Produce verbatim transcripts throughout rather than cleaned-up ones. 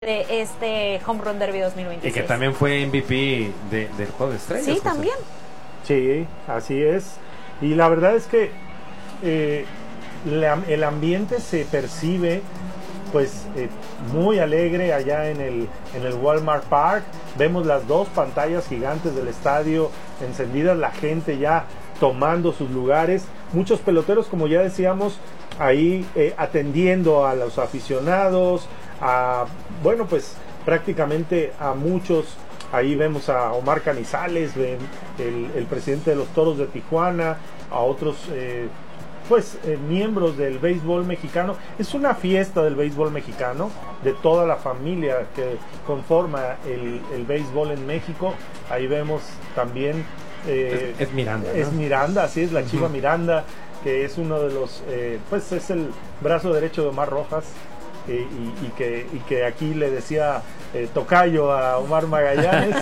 de este Home Run Derby dos mil veintiséis. Y que también fue M V P de, del Juego de Estrellas. Sí, José. también. Sí, así es. Y la verdad es que eh, la, el ambiente se percibe pues eh, muy alegre allá en el, en el Walmart Park. Vemos las dos pantallas gigantes del estadio encendidas, la gente ya tomando sus lugares, muchos peloteros, como ya decíamos, ahí eh, atendiendo a los aficionados, a, bueno, pues prácticamente a muchos. Ahí vemos a Omar Canizales, el, el presidente de los Toros de Tijuana, a otros eh, pues eh, miembros del béisbol mexicano. Es una fiesta del béisbol mexicano, de toda la familia que conforma el, el béisbol en México. Ahí vemos también eh, es, es Miranda, ¿no? Es Miranda, así es, la Chiva Uh-huh. Miranda, que es uno de los, eh, pues es el brazo derecho de Omar Rojas. Eh, y, y, que, y que aquí le decía eh, tocayo a Omar Magallanes.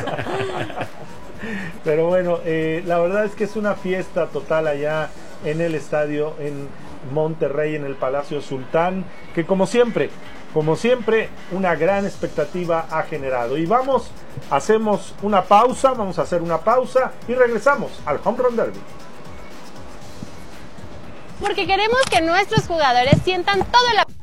Pero bueno, eh, la verdad es que es una fiesta total allá en el estadio en Monterrey, en el Palacio Sultán, que como siempre, como siempre, una gran expectativa ha generado. Y vamos, hacemos una pausa, vamos a hacer una pausa y regresamos al Home Run Derby. Porque queremos que nuestros jugadores sientan todo el apoyo.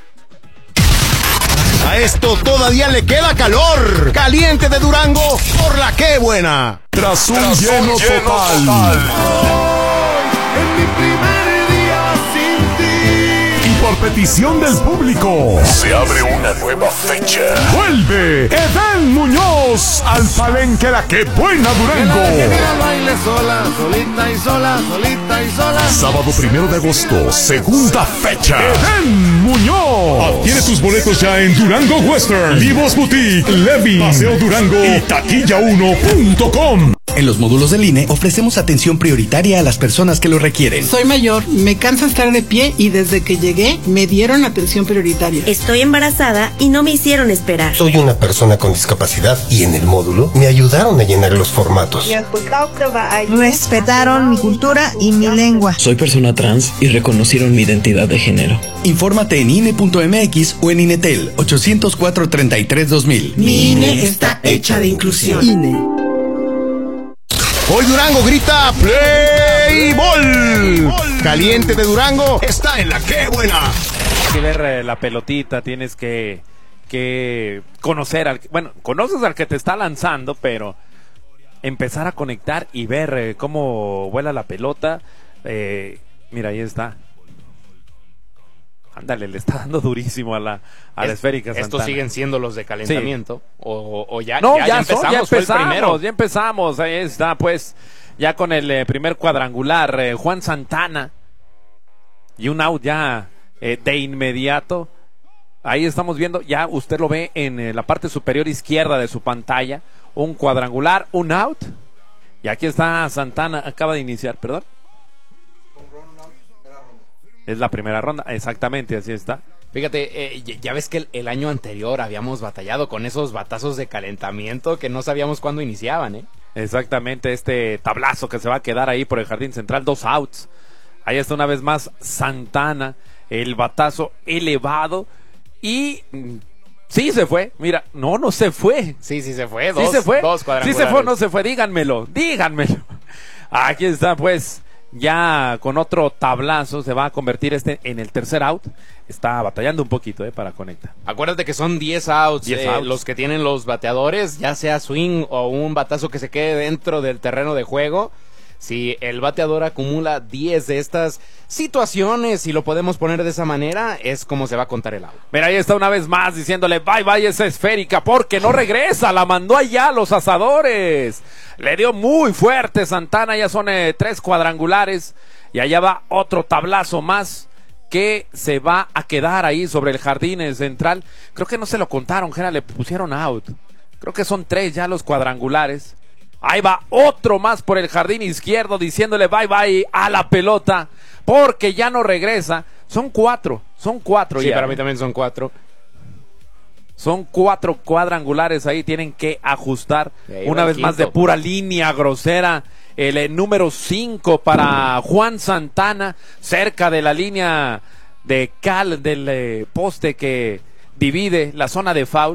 A esto todavía le queda calor. Caliente de Durango por la que buena. Tras un Tras lleno, un lleno total. total. En mi primer día sin ti. Y por petición del público, Se abre una nueva fecha. vuelve Edén Muñoz al palenque La Que Buena Durango. sola, solita y sola, solita y sola. Sábado primero de agosto, segunda fecha. Edén Muñoz. Adquiere tus boletos ya en Durango Western, Vivos Boutique, Levi, Paseo Durango y taquilla uno punto com. En los módulos del I N E ofrecemos atención prioritaria a las personas que lo requieren. Soy mayor, me cansa estar de pie y desde que llegué me dieron atención prioritaria. Estoy embarazada y no me hicieron esperar. Soy una persona con discapacidad y en el módulo me ayudaron a llenar los formatos. Respetaron mi cultura y mi lengua. Soy persona trans y reconocieron mi identidad de género. Infórmate en I N E punto M X o en Inetel ochocientos cuatro, treinta y tres, dos mil. Mi I N E está hecha de inclusión. I N E. Hoy Durango grita Play Ball. Caliente de Durango está en La Que Buena. Tienes que ver eh, la pelotita, tienes que, que conocer al, bueno, conoces al que te está lanzando, pero empezar a conectar y ver eh, cómo vuela la pelota. Eh, mira, ahí está. Ándale, le está dando durísimo a la, a la es, esférica Santana. Estos siguen siendo los de calentamiento. Sí. O, o ya, no, ya, ya, ya empezamos, son, ya empezamos, primero. ya empezamos. Ahí está, pues, ya con el eh, primer cuadrangular, eh, Juan Santana. Y un out ya eh, de inmediato. Ahí estamos viendo, ya usted lo ve en eh, la parte superior izquierda de su pantalla. Un cuadrangular, un out. Y aquí está Santana, acaba de iniciar, perdón. Es la primera ronda, exactamente, así está. Fíjate, eh, ya ves que el, el año anterior habíamos batallado con esos batazos de calentamiento que no sabíamos cuándo iniciaban, ¿eh? Exactamente, este tablazo que se va a quedar ahí por el jardín central, dos outs. Ahí está una vez más Santana, el batazo elevado y mm, sí se fue, mira, no, no se fue. Sí, sí se fue, dos, sí se fue, dos cuadrangulares. Sí se fue o no se fue, díganmelo, díganmelo. Aquí está pues. Ya con otro tablazo se va a convertir este en el tercer out. Está batallando un poquito eh, para conectar. Acuérdate que son diez outs, diez eh, outs los que tienen los bateadores, ya sea swing o un batazo que se quede dentro del terreno de juego. Si el bateador acumula diez de estas situaciones, si lo podemos poner de esa manera, es como se va a contar el out. Mira, ahí está una vez más diciéndole bye bye esa esférica porque no regresa, la mandó allá a los asadores. Le dio muy fuerte Santana, ya son eh, tres cuadrangulares y allá va otro tablazo más que se va a quedar ahí sobre el jardín central. Creo que no se lo contaron, Gera, le pusieron out. Creo que son tres ya los cuadrangulares. Ahí va otro más por el jardín izquierdo diciéndole bye bye a la pelota porque ya no regresa. Son cuatro, son cuatro sí, ya. Sí, para mí también son cuatro. Son cuatro cuadrangulares ahí, tienen que ajustar. Una vez más de pura línea grosera. El eh, número cinco para Juan Santana, cerca de la línea de cal del eh, poste que divide la zona de foul.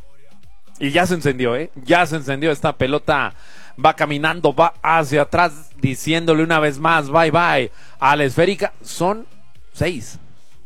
Y ya se encendió, ¿eh? Ya se encendió esta pelota. Va caminando, va hacia atrás, diciéndole una vez más, bye bye a la esférica. Son seis.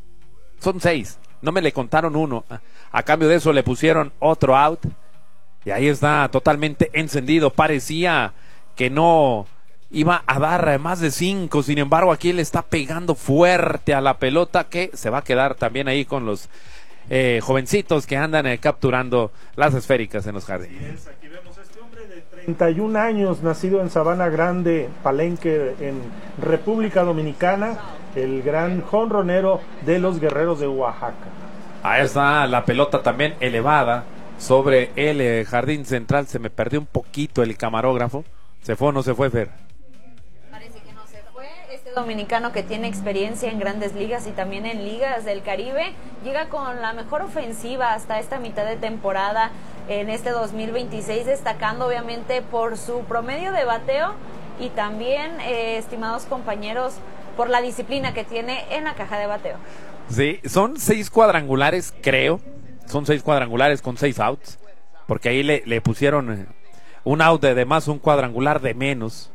Son seis. No me le contaron uno. A cambio de eso le pusieron otro out. Y ahí está totalmente encendido. Parecía que no iba a dar más de cinco. Sin embargo, aquí le está pegando fuerte a la pelota, que se va a quedar también ahí con los eh, jovencitos que andan eh, capturando las esféricas en los jardines. Aquí vemos a este hombre de treinta y un años, nacido en Sabana Grande, Palenque, en República Dominicana, el gran jonronero de los Guerreros de Oaxaca. Ahí está la pelota también elevada sobre el eh, jardín central. Se me perdió un poquito el camarógrafo. ¿Se fue o no se fue, Fer? Parece que no se fue. Este dominicano, que tiene experiencia en grandes ligas y también en ligas del Caribe, llega con la mejor ofensiva hasta esta mitad de temporada en este dos mil veintiséis, destacando obviamente por su promedio de bateo y también, eh, estimados compañeros, por la disciplina que tiene en la caja de bateo. Sí, son seis cuadrangulares, creo. Son seis cuadrangulares con seis outs. Porque ahí le, le pusieron un out de más, un cuadrangular de menos.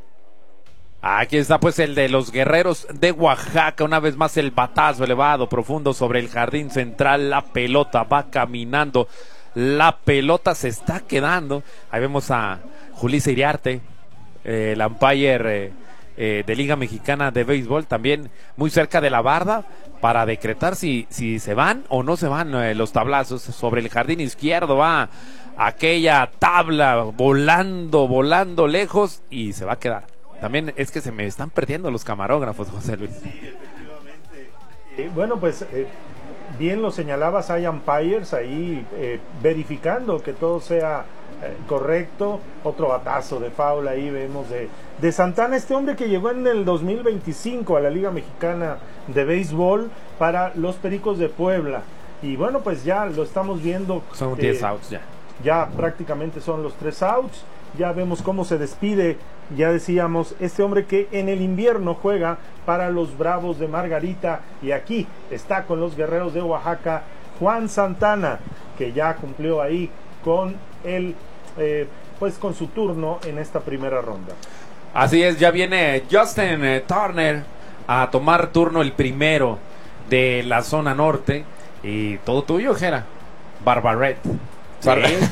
Aquí está pues el de los Guerreros de Oaxaca. Una vez más el batazo elevado, profundo sobre el jardín central. La pelota va caminando. La pelota se está quedando. Ahí vemos a Julissa Iriarte, eh, el umpire eh, eh, de Liga Mexicana de Béisbol, también muy cerca de la barda, para decretar si, si se van o no se van eh, los tablazos. Sobre el jardín izquierdo va aquella tabla volando, volando lejos, y se va a quedar. También es que se me están perdiendo los camarógrafos, José Luis. Sí, efectivamente. Eh, bueno, pues eh, bien lo señalabas, hay umpires ahí eh, verificando que todo sea eh, correcto. Otro batazo de foul ahí vemos de, de Santana, este hombre que llegó en el dos mil veinticinco a la Liga Mexicana de Béisbol para los Pericos de Puebla. Y bueno, pues ya lo estamos viendo. Son diez eh, outs ya. Ya prácticamente son los tres outs. Ya vemos cómo se despide, ya decíamos, este hombre que en el invierno juega para los Bravos de Margarita, y aquí está con los Guerreros de Oaxaca, Juan Santana, que ya cumplió ahí con el, eh, pues con su turno en esta primera ronda. Así es, ya viene Justin eh, Turner a tomar turno, el primero de la zona norte, y todo tuyo, Jera. Barbaret. Sí.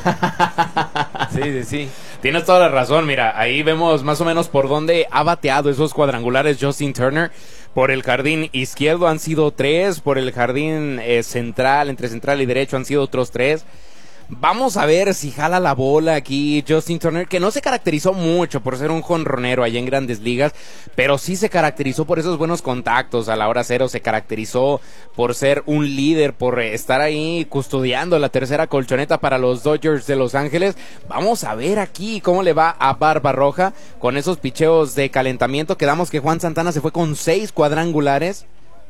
sí, sí, sí. Tienes toda la razón, mira, ahí vemos más o menos por dónde ha bateado esos cuadrangulares Justin Turner. Por el jardín izquierdo han sido tres, por el jardín eh, central, entre central y derecho han sido otros tres. Vamos a ver si jala la bola aquí Justin Turner, que no se caracterizó mucho por ser un jonronero allá en Grandes Ligas, pero sí se caracterizó por esos buenos contactos a la hora cero, se caracterizó por ser un líder, por estar ahí custodiando la tercera colchoneta para los Dodgers de Los Ángeles. Vamos a ver aquí cómo le va a Barbarroja con esos picheos de calentamiento. Quedamos que Juan Santana se fue con seis cuadrangulares.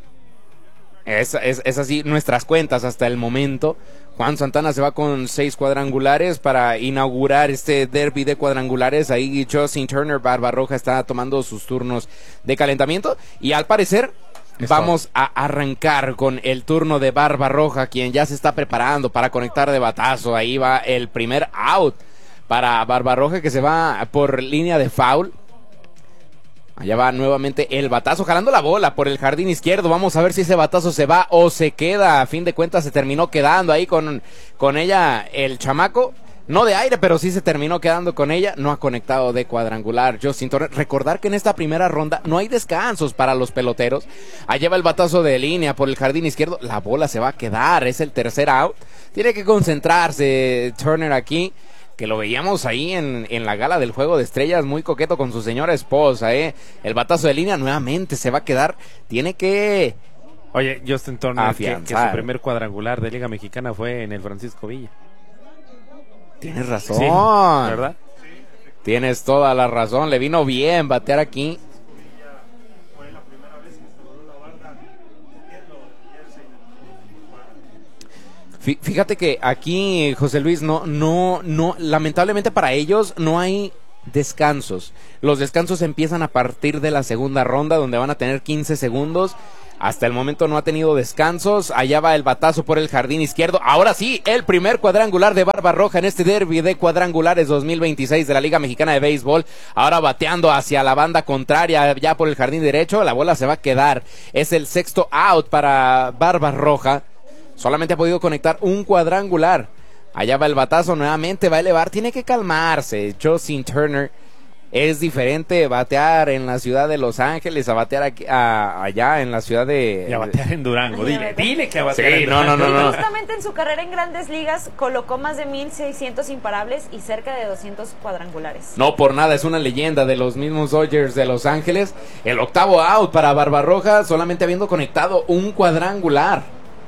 Es, es, es así nuestras cuentas hasta el momento. Juan Santana se va con seis cuadrangulares para inaugurar este derby de cuadrangulares. Ahí Justin Turner, Barbarroja, está tomando sus turnos de calentamiento. Y al parecer Esto. vamos a arrancar con el turno de Barbarroja, quien ya se está preparando para conectar de batazo. Ahí va el primer out para Barbarroja, que se va por línea de foul. Allá va nuevamente el batazo, jalando la bola por el jardín izquierdo. Vamos a ver si ese batazo se va o se queda. A fin de cuentas se terminó quedando ahí con, con ella el chamaco. No de aire, pero sí se terminó quedando con ella. No ha conectado de cuadrangular Justin Turner. Recordar que en esta primera ronda no hay descansos para los peloteros. Allá va el batazo de línea por el jardín izquierdo. La bola se va a quedar, es el tercer out. Tiene que concentrarse Turner aquí, que lo veíamos ahí en, en la gala del Juego de Estrellas, muy coqueto con su señora esposa, ¿eh? El batazo de línea nuevamente se va a quedar, tiene que... Oye, Justin Turner, que, que su primer cuadrangular de Liga Mexicana fue en el Francisco Villa. Tienes razón, sí, ¿verdad? Tienes toda la razón, le vino bien batear aquí. Fíjate que aquí, José Luis, no, no, no, lamentablemente para ellos no hay descansos. Los descansos empiezan a partir de la segunda ronda, donde van a tener quince segundos. Hasta el momento no ha tenido descansos. Allá va el batazo por el jardín izquierdo. Ahora sí, el primer cuadrangular de Barba Roja en este derbi de cuadrangulares dos mil veintiséis de la Liga Mexicana de Béisbol. Ahora bateando hacia la banda contraria, ya por el jardín derecho. La bola se va a quedar. Es el sexto out para Barba Roja. Solamente ha podido conectar un cuadrangular. Allá va el batazo, nuevamente va a elevar. Tiene que calmarse. Justin Turner. Es diferente batear en la ciudad de Los Ángeles a batear aquí, a, allá en la ciudad de... Y a batear en Durango, dile, dile que a batear sí, en Durango. no, no, no, no. Justamente en su carrera en Grandes Ligas colocó más de mil seiscientos imparables y cerca de doscientos cuadrangulares. No por nada, es una leyenda de los mismos Dodgers de Los Ángeles. El octavo out para Barbarroja, solamente habiendo conectado un cuadrangular.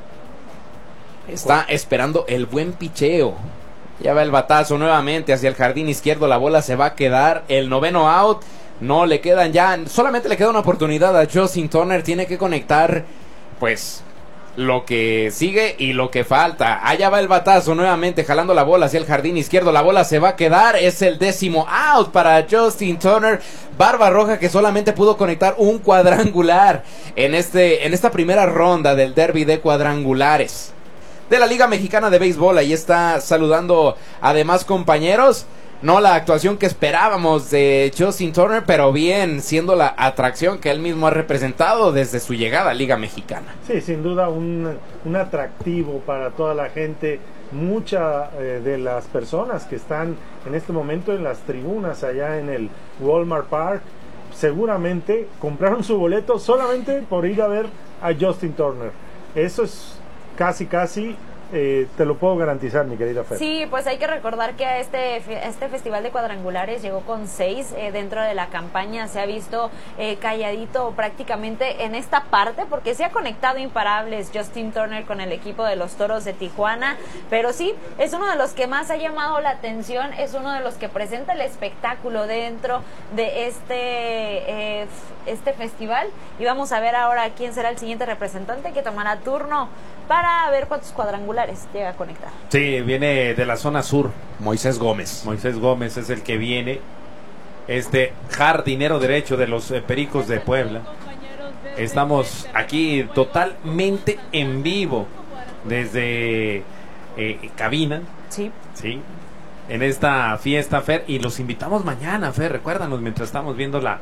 Está esperando el buen picheo. Ya va el batazo nuevamente hacia el jardín izquierdo. La bola se va a quedar. El noveno out. No le quedan ya. Solamente le queda una oportunidad a Justin Turner. Tiene que conectar, pues, lo que sigue y lo que falta. Allá va el batazo nuevamente, jalando la bola hacia el jardín izquierdo. La bola se va a quedar. Es el décimo out para Justin Turner. Barba Roja que solamente pudo conectar un cuadrangular en, este, en esta primera ronda del derbi de cuadrangulares de la Liga Mexicana de Béisbol. Ahí está saludando a demás compañeros. No la actuación que esperábamos de Justin Turner, pero bien, siendo la atracción que él mismo ha representado desde su llegada a Liga Mexicana. Sí, sin duda un, un atractivo para toda la gente. Muchas eh, de las personas que están en este momento en las tribunas allá en el Walmart Park seguramente compraron su boleto solamente por ir a ver a Justin Turner. Eso es casi casi eh, te lo puedo garantizar, mi querida Fer. Sí, pues hay que recordar que a este, este festival de cuadrangulares llegó con seis eh, dentro de la campaña. Se ha visto eh, calladito prácticamente en esta parte porque se ha conectado imparables Justin Turner con el equipo de los Toros de Tijuana, pero sí, es uno de los que más ha llamado la atención, es uno de los que presenta el espectáculo dentro de este eh, este festival, y vamos a ver ahora quién será el siguiente representante que tomará turno para ver cuántos cuadrangulares llega a conectar. Sí, viene de la zona sur. Moisés Gómez. Moisés Gómez es el que viene. Este jardinero derecho de los eh, Pericos de Puebla. Estamos aquí totalmente en vivo desde eh, cabina. Sí. Sí. En esta fiesta, Fer. Y los invitamos mañana, Fer. Recuérdanos mientras estamos viendo la,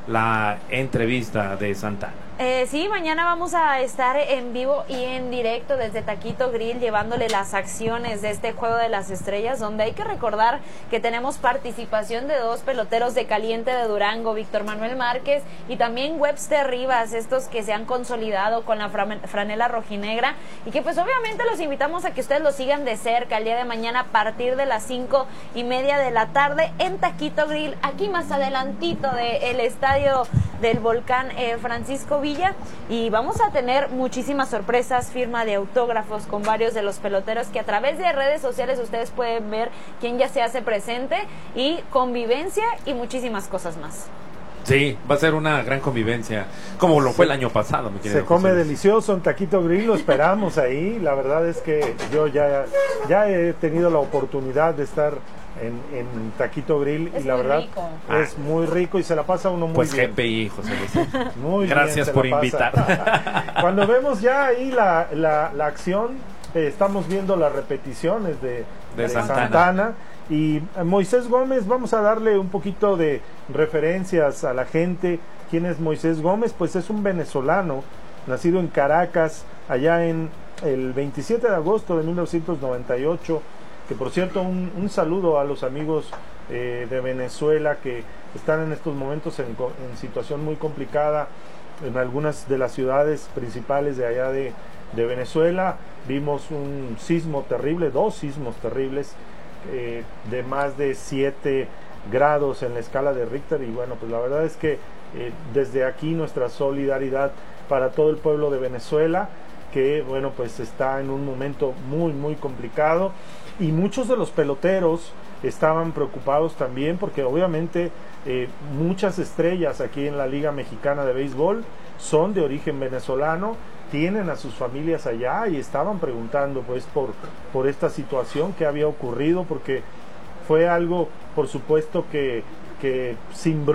la entrevista de Santana. Eh, sí, mañana vamos a estar en vivo y en directo desde Taquito Grill llevándole las acciones de este Juego de las Estrellas, donde hay que recordar que tenemos participación de dos peloteros de caliente de Durango, Víctor Manuel Márquez y también Webster Rivas, estos que se han consolidado con la franela rojinegra y que pues obviamente los invitamos a que ustedes los sigan de cerca el día de mañana a partir de las cinco y media de la tarde en Taquito Grill, aquí más adelantito del estadio del Volcán eh, Francisco Villa, y vamos a tener muchísimas sorpresas, firma de autógrafos con varios de los peloteros que a través de redes sociales ustedes pueden ver quién ya se hace presente, y convivencia y muchísimas cosas más. Sí, va a ser una gran convivencia, como lo fue el año pasado, mi querido Se come José. delicioso en Taquito Grill, lo esperamos ahí. La verdad es que yo ya, ya he tenido la oportunidad de estar en, en Taquito Grill es y la verdad rico. es ah. muy rico y se la pasa uno muy pues bien. Pues G P I, José Luis. Muy Gracias bien, por invitar. Cuando vemos ya ahí la, la, la acción, eh, estamos viendo las repeticiones de, de, de Santana. Santana. Y Moisés Gómez, vamos a darle un poquito de referencias a la gente. ¿Quién es Moisés Gómez? Pues es un venezolano, nacido en Caracas, allá en el veintisiete de agosto de mil novecientos noventa y ocho, que por cierto un, un saludo a los amigos eh, de Venezuela que están en estos momentos en, en situación muy complicada en algunas de las ciudades principales de allá de, de Venezuela. Vimos un sismo terrible, dos sismos terribles, Eh, de más de siete grados en la escala de Richter, y bueno, pues la verdad es que eh, desde aquí nuestra solidaridad para todo el pueblo de Venezuela, que bueno, pues está en un momento muy muy complicado, y muchos de los peloteros estaban preocupados también porque obviamente eh, muchas estrellas aquí en la Liga Mexicana de Béisbol son de origen venezolano, tienen a sus familias allá y estaban preguntando pues por, por esta situación que había ocurrido, porque fue algo por supuesto que, que cimbró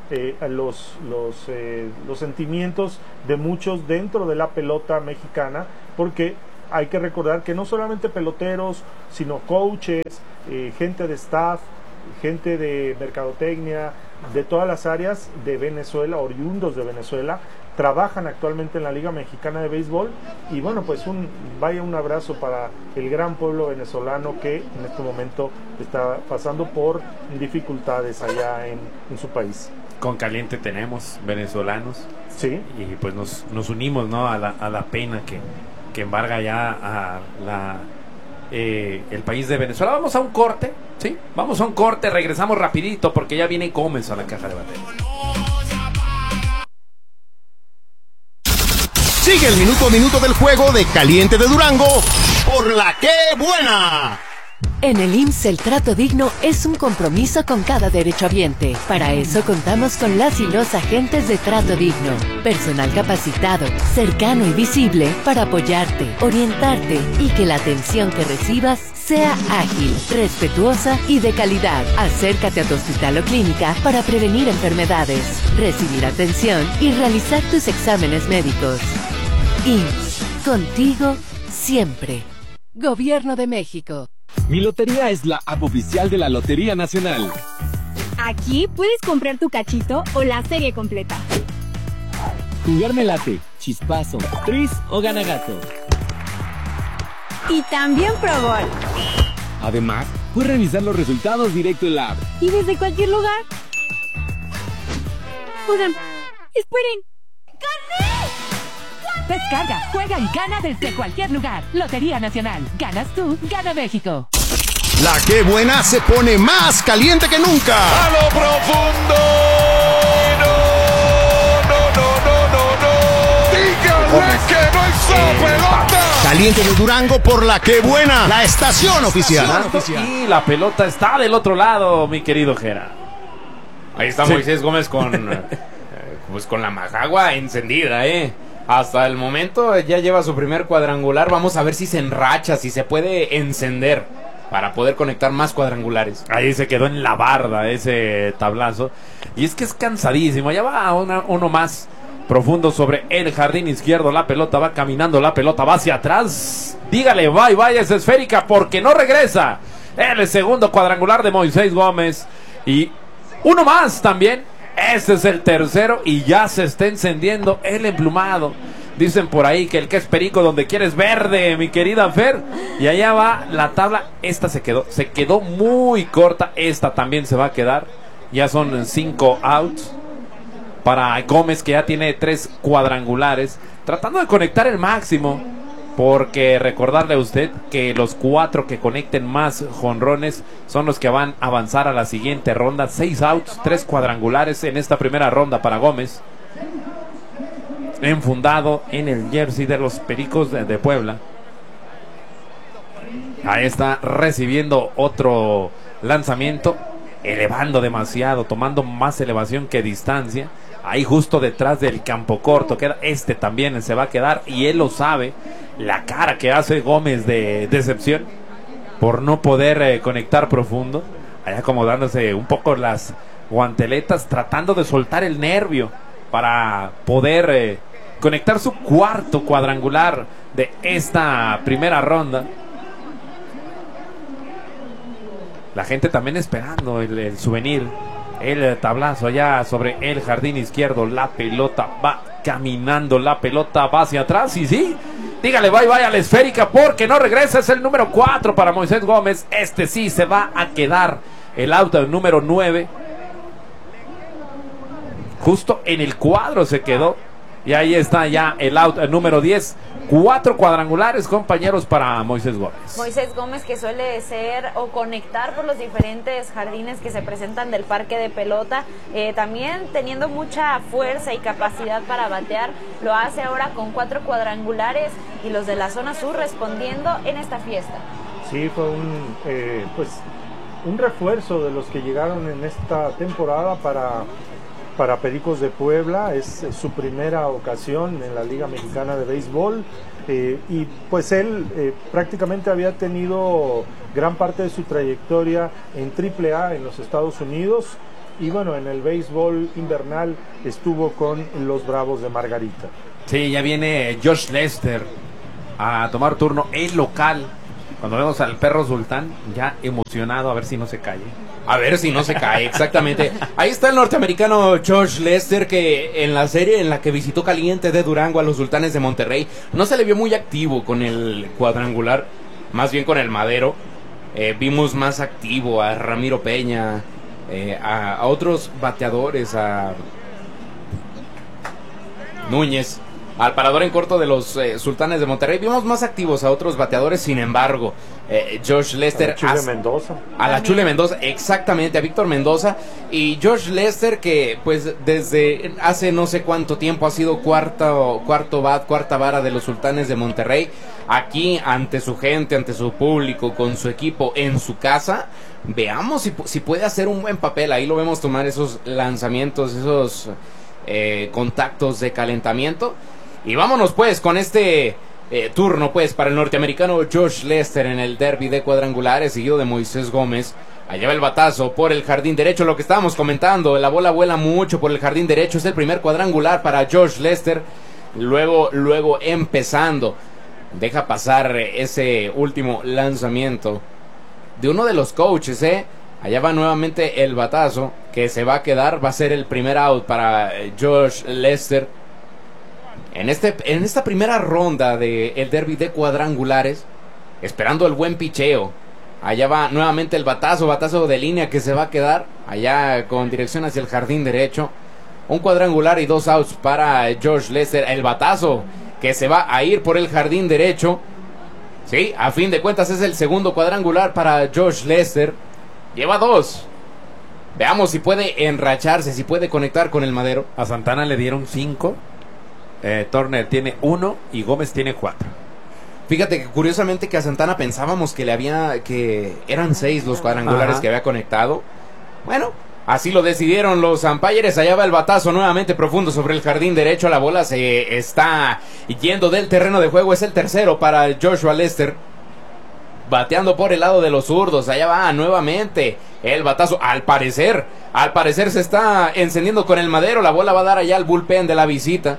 eh, los, los, eh, los sentimientos de muchos dentro de la pelota mexicana, porque hay que recordar que no solamente peloteros, sino coaches, eh, gente de staff, gente de mercadotecnia, de todas las áreas de Venezuela, oriundos de Venezuela, trabajan actualmente en la Liga Mexicana de Béisbol. Y bueno, pues un vaya un abrazo para el gran pueblo venezolano que en este momento está pasando por dificultades allá en, en su país. Con caliente tenemos venezolanos. Sí. Y pues nos, nos unimos, ¿no? a, la, a la pena que, que embarga ya a la, eh, el país de Venezuela. Vamos a un corte, ¿sí? Vamos a un corte, regresamos rapidito porque ya viene Gómez a la caja de batería. Sigue el minuto a minuto del juego de Caliente de Durango por la que buena. En el I M S S el trato digno es un compromiso con cada derechohabiente. Para eso contamos con las y los agentes de trato digno. Personal capacitado, cercano y visible para apoyarte, orientarte y que la atención que recibas sea ágil, respetuosa y de calidad. Acércate a tu hospital o clínica para prevenir enfermedades, recibir atención y realizar tus exámenes médicos. I M S S, contigo siempre. Gobierno de México. Mi Lotería es la app oficial de la Lotería Nacional. Aquí puedes comprar tu cachito o la serie completa. Jugar me late, chispazo, tris o ganagato. Y también Pro Bowl. Además, puedes revisar los resultados directo en la app. Y desde cualquier lugar. Oigan, esperen. ¡Gané! Descarga, juega y gana desde cualquier lugar. Lotería Nacional. Ganas tú, gana México. La que buena se pone más caliente que nunca. ¡A lo profundo! ¡No, no, no, no, no, no! ¡Díganle que no hizo pelota! Caliente de Durango por la que buena, la estación oficial. Y la pelota está del otro lado, mi querido Jera. Ahí está sí. Moisés Gómez con, eh, pues con la majagua encendida, eh. Hasta el momento ya lleva su primer cuadrangular. Vamos a ver si se enracha, si se puede encender para poder conectar más cuadrangulares. Ahí se quedó en la barda ese tablazo. Y es que es cansadísimo. Ya va una, uno más profundo sobre el jardín izquierdo. La pelota va caminando, la pelota va hacia atrás. Dígale, bye, bye, es esférica porque no regresa. El segundo cuadrangular de Moisés Gómez. Y uno más también. Este es el tercero y ya se está encendiendo el emplumado. Dicen por ahí que el que es perico donde quieres verde, mi querida Fer. Y allá va la tabla. Esta se quedó, se quedó muy corta. Esta también se va a quedar. Ya son cinco outs para Gómez, que ya tiene tres cuadrangulares. Tratando de conectar el máximo. Porque recordarle a usted que los cuatro que conecten más jonrones son los que van a avanzar a la siguiente ronda. Seis outs, tres cuadrangulares en esta primera ronda para Gómez. Enfundado en el jersey de los Pericos de, de Puebla. Ahí está recibiendo otro lanzamiento. Elevando demasiado, tomando más elevación que distancia. Ahí justo detrás del campo corto queda. Este también se va a quedar y él lo sabe. La cara que hace Gómez de decepción por no poder eh, conectar profundo. Ahí acomodándose un poco las guanteletas, tratando de soltar el nervio para poder eh, conectar su cuarto cuadrangular de esta primera ronda. La gente también esperando el, el souvenir. El tablazo allá sobre el jardín izquierdo. La pelota va caminando. La pelota va hacia atrás. Y sí, dígale bye bye a la esférica porque no regresa. Es el número cuatro para Moisés Gómez. Este sí se va a quedar. El auto del número nueve. Justo en el cuadro se quedó. Y ahí está ya el out el número diez. Cuatro cuadrangulares, compañeros, para Moisés Gómez. Moisés Gómez, que suele ser o conectar por los diferentes jardines que se presentan del parque de pelota, eh, también teniendo mucha fuerza y capacidad para batear. Lo hace ahora con cuatro cuadrangulares y los de la zona sur respondiendo en esta fiesta. Sí, fue un, eh, pues, un refuerzo de los que llegaron en esta temporada para... para Pericos de Puebla. Es, es su primera ocasión en la Liga Mexicana de Béisbol, eh, y pues él eh, prácticamente había tenido gran parte de su trayectoria en triple A en los Estados Unidos, y bueno, en el béisbol invernal estuvo con los Bravos de Margarita. Sí, ya viene Josh Lester a tomar turno el local. Cuando vemos al perro Sultán, ya emocionado, a ver si no se cae. A ver si no se cae, exactamente. Ahí está el norteamericano Josh Lester, que en la serie en la que visitó caliente de Durango a los Sultanes de Monterrey, no se le vio muy activo con el cuadrangular, más bien con el madero. Eh, vimos más activo a Ramiro Peña, eh, a, a otros bateadores, a Núñez, al parador en corto de los eh, Sultanes de Monterrey. Vimos más activos a otros bateadores, sin embargo, eh, Josh Lester... A la Chule Mendoza. A la Chule Mendoza, exactamente, a Víctor Mendoza. Y Josh Lester, que pues desde hace no sé cuánto tiempo ha sido cuarto, cuarto bat, cuarta vara de los Sultanes de Monterrey. Aquí, ante su gente, ante su público, con su equipo en su casa. Veamos si, si puede hacer un buen papel. Ahí lo vemos tomar esos lanzamientos, esos eh, contactos de calentamiento. Y vámonos pues con este eh, turno pues para el norteamericano Josh Lester en el derby de cuadrangulares, seguido de Moisés Gómez. Allá va el batazo por el jardín derecho, lo que estábamos comentando, la bola vuela mucho por el jardín derecho, es el primer cuadrangular para Josh Lester. Luego, luego empezando, deja pasar ese último lanzamiento de uno de los coaches, eh. Allá va nuevamente el batazo que se va a quedar, va a ser el primer out para Josh Lester. En, este, en esta primera ronda del derby de cuadrangulares, esperando el buen picheo. Allá va nuevamente el batazo, batazo de línea que se va a quedar allá con dirección hacia el jardín derecho. Un cuadrangular y dos outs para Josh Lester. El batazo que se va a ir por el jardín derecho. Sí, a fin de cuentas es el segundo cuadrangular para Josh Lester. Lleva dos. Veamos si puede enracharse, si puede conectar con el madero. A Santana le dieron cinco. Eh, Turner tiene uno y Gómez tiene cuatro. Fíjate que curiosamente que a Santana pensábamos que le había que eran seis los cuadrangulares Ajá. que había conectado. Bueno, así lo decidieron los umpires. Allá va el batazo nuevamente profundo sobre el jardín derecho. La bola se está yendo del terreno de juego. Es el tercero para Joshua Lester, bateando por el lado de los zurdos. Allá va nuevamente el batazo. Al parecer, al parecer se está encendiendo con el madero. La bola va a dar allá al bullpen de la visita.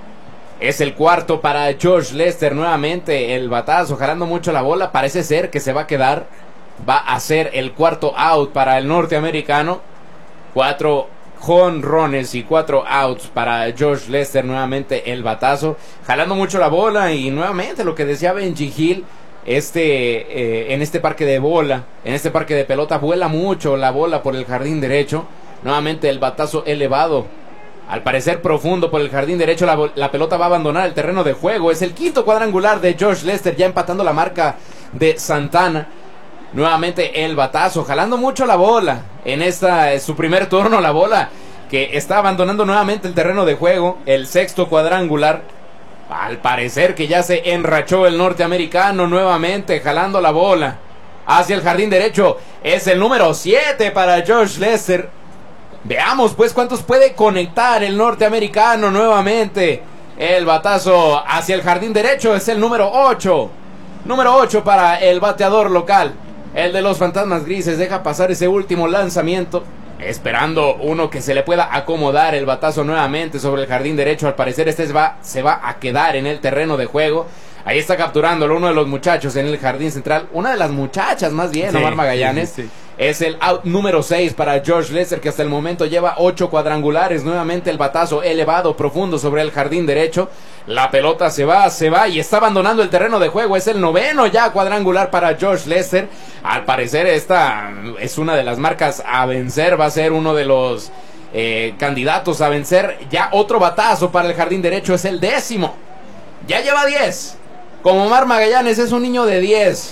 Es el cuarto para Josh Lester. Nuevamente el batazo, jalando mucho la bola. Parece ser que se va a quedar. Va a ser el cuarto out para el norteamericano. Cuatro jonrones y cuatro outs para Josh Lester. Nuevamente el batazo, jalando mucho la bola. Y nuevamente lo que decía Benji Hill, este, eh, en este parque de bola, en este parque de pelota, vuela mucho la bola por el jardín derecho. Nuevamente el batazo elevado, al parecer profundo por el jardín derecho. La, la pelota va a abandonar el terreno de juego. Es el quinto cuadrangular de Josh Lester, ya empatando la marca de Santana. Nuevamente el batazo, jalando mucho la bola. En esta es su primer turno, la bola que está abandonando nuevamente el terreno de juego. El sexto cuadrangular. Al parecer que ya se enrachó el norteamericano, nuevamente jalando la bola hacia el jardín derecho. Es el número siete para Josh Lester. Veamos pues cuántos puede conectar el norteamericano. Nuevamente el batazo hacia el jardín derecho. Es el número ocho. Número ocho para el bateador local, el de los Fantasmas Grises. Deja pasar ese último lanzamiento, esperando uno que se le pueda acomodar. El batazo nuevamente sobre el jardín derecho. Al parecer este va, se va a quedar en el terreno de juego. Ahí está capturándolo uno de los muchachos en el jardín central. Una de las muchachas más bien, sí, Omar Magallanes. Sí, sí, sí. Es el out número seis para Josh Lester, que hasta el momento lleva ocho cuadrangulares. Nuevamente el batazo elevado, profundo sobre el jardín derecho. La pelota se va, se va y está abandonando el terreno de juego. Es el noveno ya cuadrangular para Josh Lester. Al parecer esta es una de las marcas a vencer. Va a ser uno de los eh, candidatos a vencer. Ya otro batazo para el jardín derecho. Es el décimo. Ya lleva diez. Como Omar Magallanes es un niño de diez.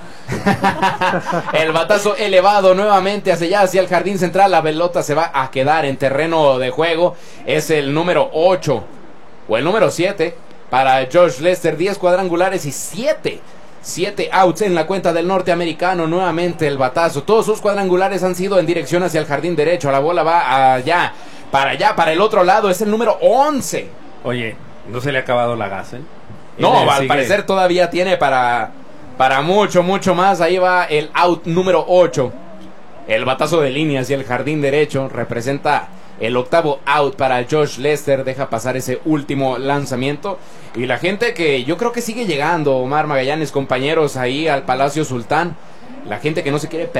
El batazo elevado nuevamente hacia allá, hacia el jardín central. La pelota se va a quedar en terreno de juego. Es el número ocho o el número siete para Josh Lester. diez cuadrangulares y siete siete outs en la cuenta del norteamericano. Nuevamente el batazo. Todos sus cuadrangulares han sido en dirección hacia el jardín derecho. La bola va allá, para allá, para el otro lado. Es el número once. Oye, ¿no se le ha acabado la gas, eh? No, al parecer todavía tiene para, para mucho, mucho más. Ahí va el out número ocho. El batazo de línea hacia el jardín derecho representa el octavo out para Josh Lester. Deja pasar ese último lanzamiento. Y la gente que yo creo que sigue llegando, Omar Magallanes, compañeros, ahí al Palacio Sultán. La gente que no se quiere perder